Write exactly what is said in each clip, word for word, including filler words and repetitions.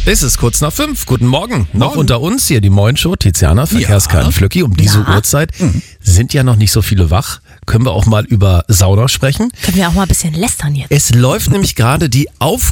Es ist kurz nach fünf. Guten Morgen. Noch Morgen. unter uns hier die Moin-Show. Tiziana, Verkehrskran, Ja. Flöcki. Um diese Ja. Uhrzeit sind ja noch nicht so viele wach. Können wir auch mal über Sauna sprechen. Können wir auch mal ein bisschen lästern jetzt. Es läuft nämlich gerade die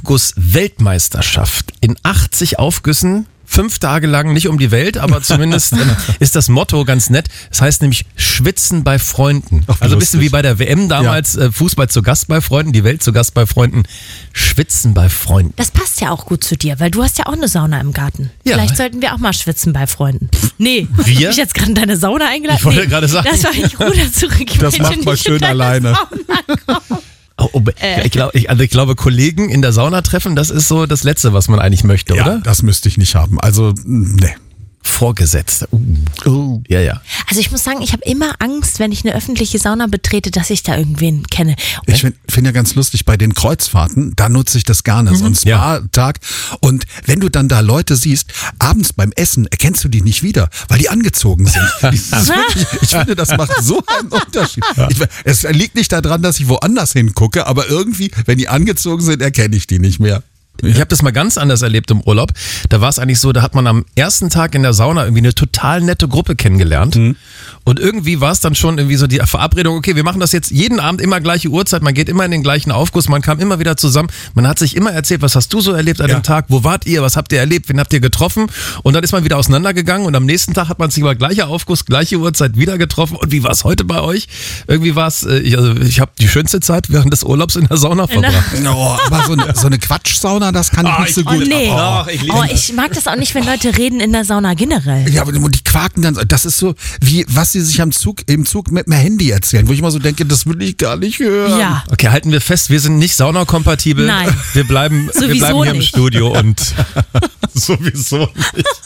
Aufguss-Weltmeisterschaft. In achtzig Aufgüssen, fünf Tage lang, nicht um die Welt, aber zumindest ähm, ist das Motto ganz nett. Es heißt nämlich Schwitzen bei Freunden. Ach, wie Also ein bisschen lustig. wie bei der W M damals, äh, Fußball zu Gast bei Freunden, die Welt zu Gast bei Freunden. Schwitzen bei Freunden. Das passt ja auch gut zu dir, weil du hast ja auch eine Sauna im Garten. Ja. Vielleicht sollten wir auch mal schwitzen bei Freunden. Nee, Wir? hab ich jetzt gerade in deine Sauna eingeladen? Ich wollte nee, gerade sagen. Das war ich Ruder zurück. Ich Das wollte macht mal nicht schön in deine alleine. Sauna kommen. Oh, oh, ich, glaub, ich, also ich glaube, Kollegen in der Sauna treffen, das ist so das Letzte, was man eigentlich möchte, Ja, oder? das müsste ich nicht haben. Also, nee. Vorgesetzte. Uh. Ja, ja. Also ich muss sagen, ich habe immer Angst, wenn ich eine öffentliche Sauna betrete, dass ich da irgendwen kenne. Ich finde find ja ganz lustig, bei den Kreuzfahrten, da nutze ich das gerne, so ein Spa-Tag. Und wenn du dann da Leute siehst, abends beim Essen erkennst du die nicht wieder, weil die angezogen sind. Das ist wirklich, ich finde, das macht so einen Unterschied. Ich, es liegt nicht daran, dass ich woanders hingucke, aber irgendwie, wenn die angezogen sind, erkenne ich die nicht mehr. Ich habe das mal ganz anders erlebt im Urlaub. Da war es eigentlich so, da hat man am ersten Tag in der Sauna irgendwie eine total nette Gruppe kennengelernt. Mhm. Und irgendwie war es dann schon irgendwie so die Verabredung, okay, wir machen das jetzt jeden Abend immer gleiche Uhrzeit, man geht immer in den gleichen Aufguss, man kam immer wieder zusammen, man hat sich immer erzählt, was hast du so erlebt an Ja. dem Tag, wo wart ihr, was habt ihr erlebt, wen habt ihr getroffen? Und dann ist man wieder auseinandergegangen und am nächsten Tag hat man sich über gleicher Aufguss, gleiche Uhrzeit wieder getroffen. Und wie war es heute bei euch? Irgendwie war es, äh, ich, also ich habe die schönste Zeit während des Urlaubs in der Sauna verbracht. Oh, aber so eine, so eine Quatschsauna, das kann ich nicht so Oh gut. nee, Ach, ich liebe oh, das. ich mag das auch nicht, wenn Leute reden in der Sauna generell. Ja, aber die quaken dann, das ist so, wie was sie sich am Zug, im Zug mit dem Handy erzählen, wo ich immer so denke, das will ich gar nicht hören. Ja. Okay, halten wir fest, wir sind nicht saunakompatibel. Nein. Wir bleiben, wir Sowieso bleiben hier im nicht. Studio und Sowieso nicht.